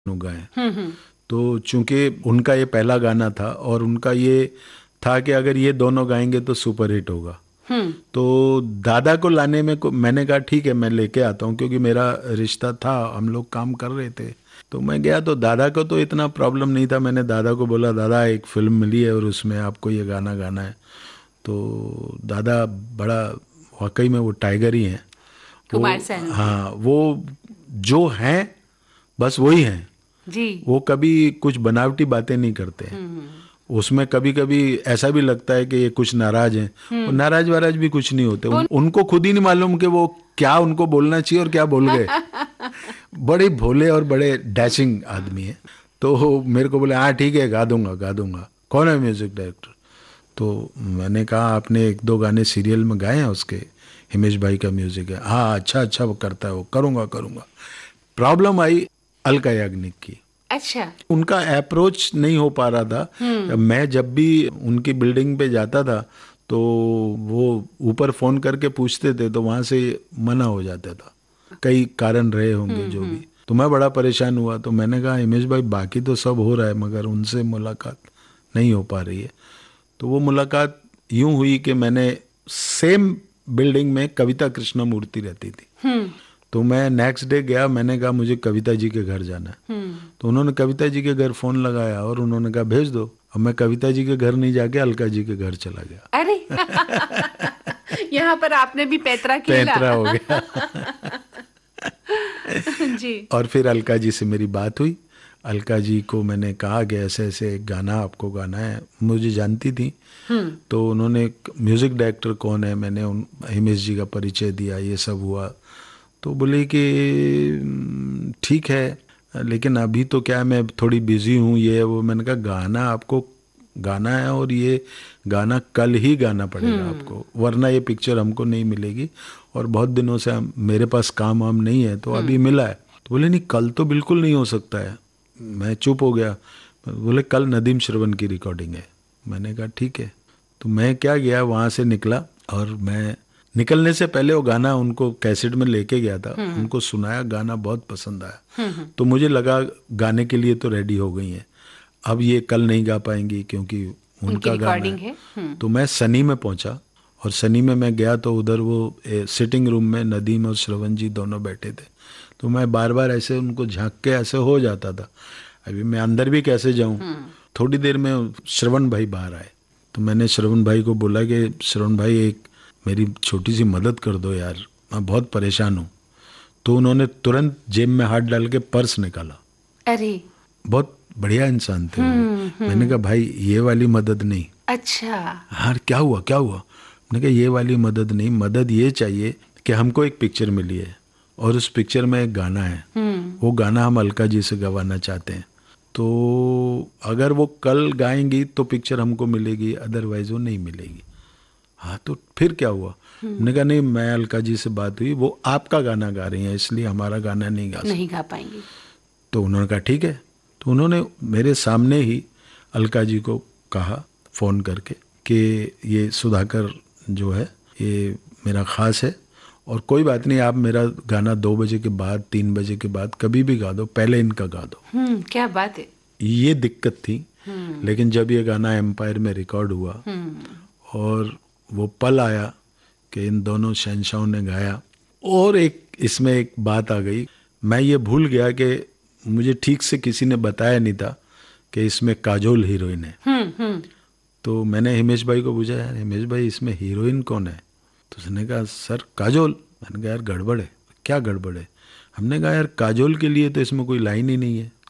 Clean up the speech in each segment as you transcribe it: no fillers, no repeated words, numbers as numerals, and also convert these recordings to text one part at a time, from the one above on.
गाए। तो चूंकि उनका ये पहला गाना था और उनका ये था कि अगर ये दोनों गाएंगे तो सुपर हिट होगा। तो दादा को लाने में मैंने कहा ठीक है मैं लेके आता हूँ, क्योंकि मेरा रिश्ता था, हम लोग काम कर रहे थे। तो मैं गया तो दादा को तो इतना प्रॉब्लम नहीं था। मैंने दादा को बोला दादा एक फिल्म मिली है और उसमें आपको ये गाना गाना है। तो दादा बड़ा, वाकई में वो टाइगर ही हैं वो। कुमार सानू जी। हाँ, वो जो हैं बस वही हैं। जी। वो कभी कुछ बनावटी बातें नहीं करते हैं। उसमें कभी कभी ऐसा भी लगता है कि ये कुछ नाराज हैं। वो नाराज वाराज भी कुछ नहीं होते। उनको खुद ही नहीं मालूम कि वो क्या उनको बोलना चाहिए और क्या बोल गए। बड़े भोले और बड़े डैशिंग आदमी है। तो मेरे को बोले हाँ ठीक है गा दूंगा गा दूंगा। कौन है म्यूजिक डायरेक्टर? तो मैंने कहा आपने एक दो गाने सीरियल में गाए हैं उसके, हिमेश भाई का म्यूजिक है। हाँ अच्छा अच्छा वो करता है, वो करूँगा करूँगा। प्रॉब्लम आई अलका याग्निक की। अच्छा। उनका अप्रोच नहीं हो पा रहा था। मैं जब भी उनकी बिल्डिंग पे जाता था तो वो ऊपर फ़ोन करके पूछते थे तो वहाँ से मना हो जाता था। कई कारण रहे होंगे जो भी। तो मैं बड़ा परेशान हुआ। तो मैंने कहा हिमेश भाई बाकी तो सब हो रहा है मगर उनसे मुलाकात नहीं हो पा रही है। तो वो मुलाकात यूं हुई कि मैंने सेम बिल्डिंग में कविता कृष्णमूर्ति रहती थी। तो मैं नेक्स्ट डे गया, मैंने कहा मुझे कविता जी के घर जाना है। तो उन्होंने कविता जी के घर फोन लगाया और उन्होंने कहा भेज दो। अब मैं कविता जी के घर नहीं जाके अलका जी के घर चला गया। अरे यहाँ पर आपने भी पैतरा खेला। पैंतरा हो गया। जी। और फिर अलका जी से मेरी बात हुई। अलका जी को मैंने कहा कि ऐसे ऐसे एक गाना आपको गाना है। मुझे जानती थी। तो उन्होंने म्यूजिक डायरेक्टर कौन है, मैंने उन हिमेश जी का परिचय दिया, ये सब हुआ। तो बोले कि ठीक है लेकिन अभी तो क्या है मैं थोड़ी बिजी हूँ ये है वो। मैंने कहा गाना आपको गाना है और ये गाना कल ही गाना पड़ेगा आपको, वरना ये पिक्चर हमको नहीं मिलेगी और बहुत दिनों से मेरे पास काम वाम नहीं है तो अभी मिला है। तो बोले नहीं कल तो बिल्कुल नहीं हो सकता है। मैं चुप हो गया। बोले कल नदीम श्रवण की रिकॉर्डिंग है। मैंने कहा ठीक है। तो मैं क्या गया वहाँ से निकला और मैं निकलने से पहले वो गाना उनको कैसेट में लेके गया था, उनको सुनाया, गाना बहुत पसंद आया। तो मुझे लगा गाने के लिए तो रेडी हो गई हैं, अब ये कल नहीं गा पाएंगी क्योंकि उनकी उनका गाना रिकॉर्डिंग है। है। तो मैं सनी में पहुंचा और सनी में मैं गया तो उधर वो सिटिंग रूम में नदीम और श्रवण जी दोनों बैठे थे। तो मैं बार बार ऐसे उनको झांक के ऐसे हो जाता था, अभी मैं अंदर भी कैसे जाऊं। थोड़ी देर में श्रवण भाई बाहर आए। तो मैंने श्रवण भाई को बोला कि श्रवण भाई एक मेरी छोटी सी मदद कर दो यार, मैं बहुत परेशान हूँ। तो उन्होंने तुरंत जेब में हाथ डाल के पर्स निकाला। अरे। बहुत बढ़िया इंसान थे वो। मैंने कहा भाई ये वाली मदद नहीं। अच्छा। हाँ क्या हुआ क्या हुआ? मैंने कहा ये वाली मदद नहीं, मदद ये चाहिए कि हमको एक पिक्चर मिली है और उस पिक्चर में एक गाना है, वो गाना हम अलका जी से गवाना चाहते हैं। तो अगर वो कल गाएंगी तो पिक्चर हमको मिलेगी, अदरवाइज वो नहीं मिलेगी। हाँ तो फिर क्या हुआ? मैंने कहा नहीं मैं अलका जी से बात हुई, वो आपका गाना गा रही हैं इसलिए हमारा गाना नहीं गा सकती। नहीं गा पाएंगी। तो उन्होंने कहा ठीक है। तो उन्होंने मेरे सामने ही अलका जी को कहा फ़ोन करके कि ये सुधाकर जो है ये मेरा ख़ास है और कोई बात नहीं आप मेरा गाना 2 बजे के बाद 3 बजे के बाद कभी भी गा दो, पहले इनका गा दो। क्या बात है। ये दिक्कत थी। लेकिन जब ये गाना एम्पायर में रिकॉर्ड हुआ और वो पल आया कि इन दोनों शहंशाहों ने गाया, और एक इसमें एक बात आ गई, मैं ये भूल गया कि मुझे ठीक से किसी ने बताया नहीं था कि इसमें काजोल हीरोइन है। तो मैंने हिमेश भाई को पूछा यार हिमेश भाई इसमें हीरोइन कौन है? तो उसने कहा सर काजोल। मैंने कहा यार गड़बड़ है। क्या गड़बड़ है? हमने कहा यार काजोल के लिए तो इसमें कोई लाइन ही नहीं है।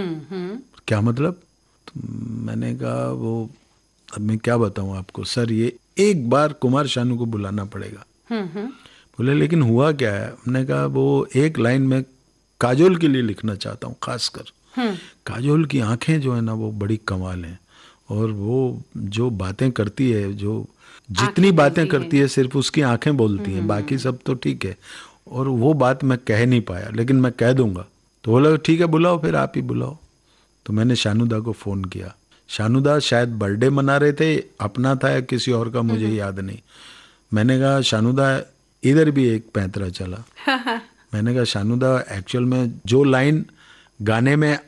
क्या मतलब? तो मैंने कहा वो अब मैं क्या बताऊं आपको सर, ये एक बार कुमार शानू को बुलाना पड़ेगा। बोले लेकिन हुआ क्या है? हमने कहा वो एक लाइन में काजोल के लिए लिखना चाहता हूँ खासकर। काजोल की आंखें जो है ना वो बड़ी कमाल हैं और वो जो बातें करती है, जो जितनी बातें करती है सिर्फ उसकी आंखें बोलती हैं, बाकी सब तो ठीक है। और वो बात मैं कह नहीं पाया लेकिन मैं कह दूंगा। तो बोला ठीक है बुलाओ, फिर आप ही बुलाओ। तो मैंने शानुदा को फ़ोन किया। शानुदा शायद बर्थडे मना रहे थे, अपना था या किसी और का मुझे याद नहीं। मैंने कहा शानुदा इधर भी एक पैंतरा चला। मैंने कहा शानुदा एक्चुअल में जो लाइन गाने में